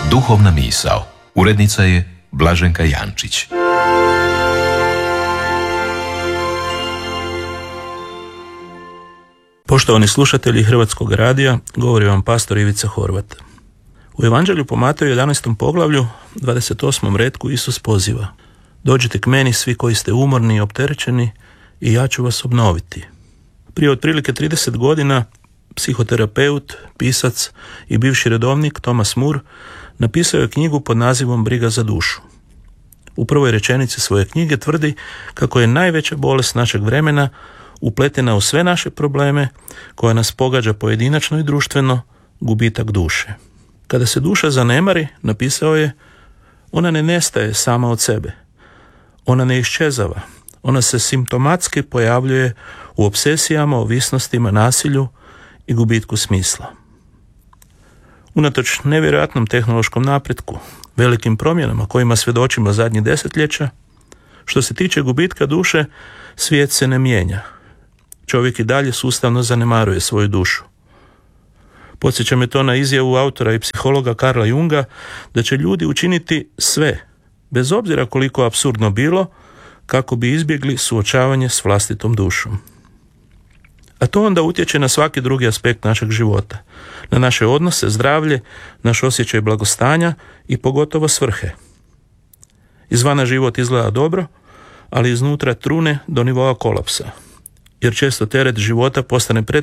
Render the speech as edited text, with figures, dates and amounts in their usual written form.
Duhovna misao. Urednica je Blaženka Jančić. Poštovani slušatelji Hrvatskog radija, govori vam pastor Ivica Horvat. U Evanđelju po Mateju 11. poglavlju, 28. retku, Isus poziva: dođite k meni svi koji ste umorni i opterećeni i ja ću vas obnoviti. Prije otprilike 30 godina psihoterapeut, pisac i bivši redovnik Thomas Moore napisao je knjigu pod nazivom Briga za dušu. U prvoj rečenici svoje knjige tvrdi kako je najveća bolest našeg vremena upletena u sve naše probleme, koja nas pogađa pojedinačno i društveno, gubitak duše. Kada se duša zanemari, napisao je, ona ne nestaje sama od sebe. Ona ne iščezava. Ona se simptomatski pojavljuje u obsesijama, ovisnostima, nasilju i gubitku smisla. Unatoč nevjerojatnom tehnološkom napretku, velikim promjenama kojima svjedočimo zadnjih desetljeća, što se tiče gubitka duše, svijet se ne mijenja. Čovjek i dalje sustavno zanemaruje svoju dušu. Podsjeća me to na izjavu autora i psihologa Karla Junga da će ljudi učiniti sve, bez obzira koliko apsurdno bilo, kako bi izbjegli suočavanje s vlastitom dušom. A to onda utječe na svaki drugi aspekt našeg života, na naše odnose, zdravlje, naš osjećaj blagostanja i pogotovo svrhe. Izvana život izgleda dobro, ali iznutra trune do nivoa kolapsa, jer često teret života postane